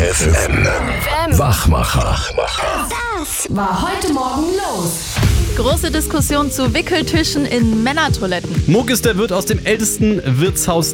FM. Wachmacher. Das war heute Morgen los. Große Diskussion zu Wickeltischen in Männertoiletten. Muck ist der Wirt aus dem ältesten Wirtshaus